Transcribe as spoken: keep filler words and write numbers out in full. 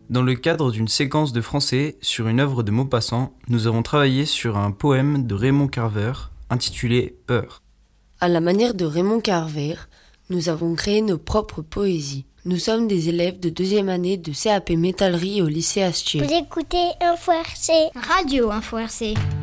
Dans le cadre d'une séquence de français sur une œuvre de Maupassant, nous avons travaillé sur un poème de Raymond Carver intitulé « Peur ». À la manière de Raymond Carver, nous avons créé nos propres poésies. Nous sommes des élèves de deuxième année de C A P métallerie au lycée Astier. Vous écoutez Info R C. Radio Info R C.